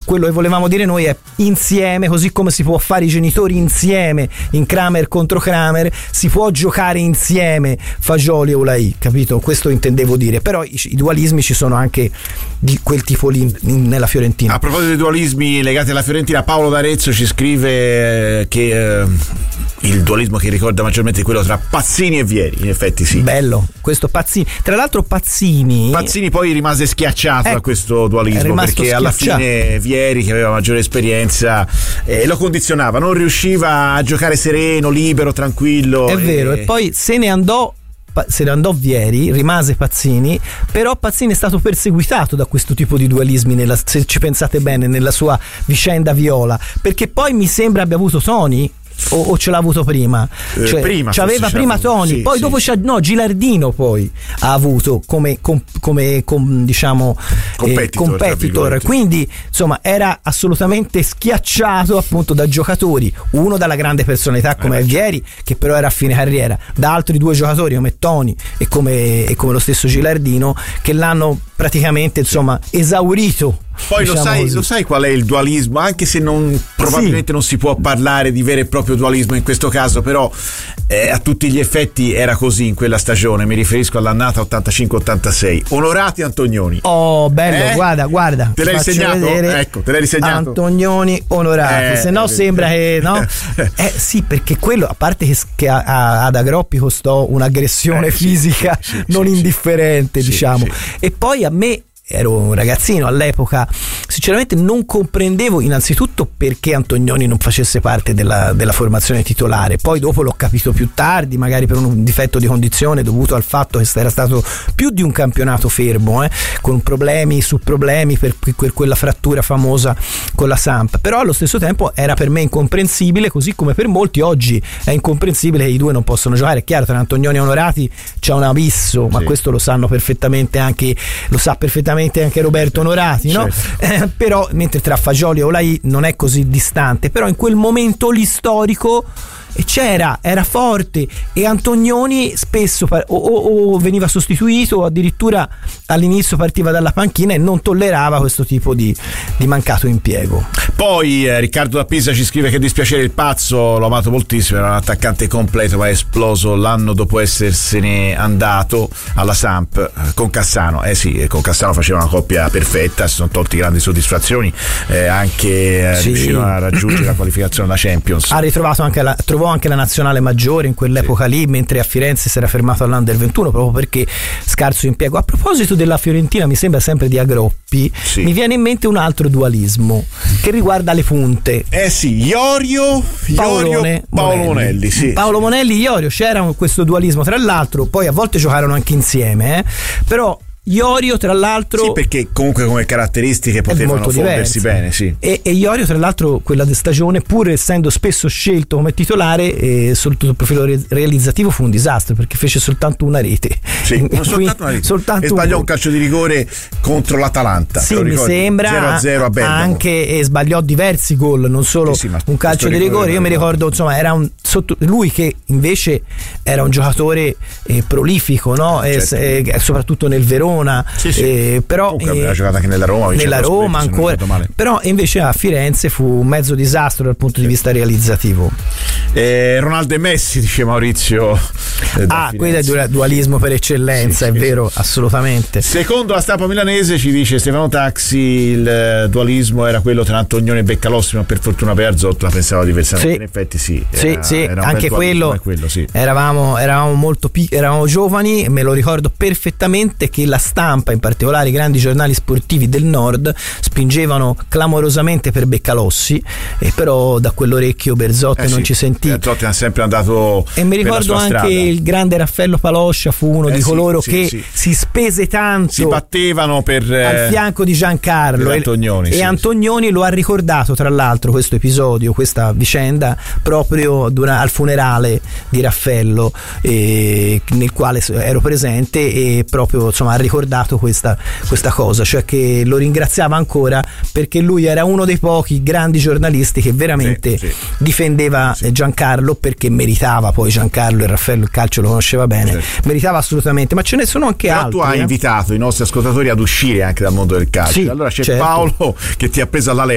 quello che volevamo dire noi è insieme, così come si può fare i genitori insieme in Kramer contro Kramer, si può giocare insieme Fagioli e Olai, capito? Questo intendevo dire. Però i dualismi ci sono anche di quel tipo lì nella Fiorentina. A proposito dei dualismi legati alla Fiorentina, Paolo D'Arezzo ci scrive che il dualismo che ricorda maggiormente è quello tra Pazzini e Vieri. In effetti sì, bello questo Pazzini. Tra l'altro Pazzini poi rimase schiacciato da questo dualismo, perché alla fine Vieri, che aveva maggiore esperienza, lo condizionava, non riusciva a giocare sereno, libero, tranquillo. È vero, e poi se ne andò Vieri, rimase Pazzini, però Pazzini è stato perseguitato da questo tipo di dualismi se ci pensate bene, nella sua vicenda viola, perché poi mi sembra abbia avuto Toni o ce l'ha avuto prima? Prima c'aveva prima Toni, sì, poi sì, dopo Gilardino poi ha avuto come diciamo competitor, quindi insomma era assolutamente schiacciato appunto da giocatori, uno dalla grande personalità come Vieri, che però era a fine carriera, da altri due giocatori come Toni e come lo stesso Gilardino, che l'hanno praticamente insomma esaurito. Poi lo sai qual è il dualismo, anche se probabilmente non si può parlare di vero e proprio dualismo in questo caso, però a tutti gli effetti era così in quella stagione. Mi riferisco all'annata 85-86. Onorati Antonioni. Oh, bello, guarda. Te l'hai risegnato? Ecco, te l'hai risegnato. Antonioni Onorati, se no sembra che no? Sì, perché quello, a parte che ad Agroppi costò un'aggressione fisica non indifferente, diciamo. E poi a me, ero un ragazzino all'epoca, sinceramente non comprendevo innanzitutto perché Antonioni non facesse parte della formazione titolare. Poi dopo l'ho capito più tardi, magari per un difetto di condizione dovuto al fatto che era stato più di un campionato fermo, con problemi su problemi per quella frattura famosa con la Samp. Però allo stesso tempo era per me incomprensibile, così come per molti oggi è incomprensibile che i due non possono giocare. È chiaro, tra Antonioni e Onorati c'è un abisso, ma questo lo sa perfettamente anche Roberto Onorati, no? Però mentre tra Fagioli e Olai non è così distante, però in quel momento lì storico era forte, e Antonioni spesso o veniva sostituito o addirittura all'inizio partiva dalla panchina e non tollerava questo tipo di mancato impiego. Poi Riccardo da Pisa ci scrive che dispiacere il Pazzo, l'ho amato moltissimo, era un attaccante completo, ma è esploso l'anno dopo essersene andato alla Samp con Cassano. Con Cassano faceva una coppia perfetta, si sono tolti grandi soddisfazioni, anche riuscirono a raggiungere la qualificazione alla Champions. Trovò anche la nazionale maggiore in quell'epoca lì, mentre a Firenze si era fermato all'Under 21 proprio perché scarso impiego. A proposito della Fiorentina, mi sembra sempre di Agroppi, mi viene in mente un altro dualismo che riguarda le punte. Iorio Paolo Monelli. Paolo Monelli, Iorio, c'era questo dualismo, tra l'altro poi a volte giocarono anche insieme, però Iorio, tra l'altro, perché comunque come caratteristiche potevano fondersi bene, e Iorio, tra l'altro, quella di stagione, pur essendo spesso scelto come titolare, sotto il profilo realizzativo fu un disastro, perché fece soltanto una rete. Soltanto una rete. E sbagliò un calcio di rigore contro l'Atalanta. Mi sembra 0-0 a Bergamo. Anche sbagliò diversi gol, non solo un calcio di rigore. Io mi ricordo, insomma, era lui che invece era un giocatore prolifico, no? Soprattutto nel Verona. Però aveva giocato anche nella Roma ancora, però invece a Firenze fu un mezzo disastro dal punto di vista realizzativo. Ronaldo e Messi, dice Maurizio. Quello è dualismo per eccellenza, è vero, assolutamente. Secondo la stampa milanese, ci dice Stefano Taxi, il dualismo era quello tra Antonioni e Beccalossi, ma per fortuna per Arzotto la pensava diversamente. In effetti era anche quello eravamo eravamo giovani. Me lo ricordo perfettamente che la stampa, in particolare i grandi giornali sportivi del nord, spingevano clamorosamente per Beccalossi, e però da quell'orecchio Berzotto non ci sentì. Berzotto è sempre andato, e mi ricordo anche strada. Il grande Raffaello Paloscia fu uno di coloro che si spese tanto, si battevano al fianco di Giancarlo, Antonioni, Antonioni lo ha ricordato, tra l'altro, questo episodio, questa vicenda, proprio al funerale di Raffaello, nel quale ero presente, e proprio insomma ha ricordato questa cosa, cioè che lo ringraziava ancora perché lui era uno dei pochi grandi giornalisti che veramente difendeva Giancarlo, perché meritava. Poi Giancarlo e Raffaello il calcio lo conosceva bene, meritava assolutamente, ma ce ne sono anche altri. Tu hai invitato i nostri ascoltatori ad uscire anche dal mondo del calcio, allora c'è Paolo che ti ha preso alla